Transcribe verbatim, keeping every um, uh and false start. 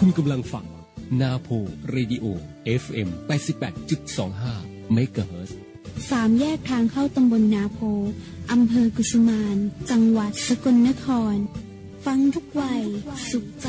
คุณกำลังฟังนาโพเรดิโอ เอฟ เอ็ม แปดสิบแปดจุดสองห้า เมกะเฮิรตซ์สามแยกทางเข้าตำบลนาโพอำเภอกุสุมานจังหวัดสกลนครฟังทุกวัยสุขใจ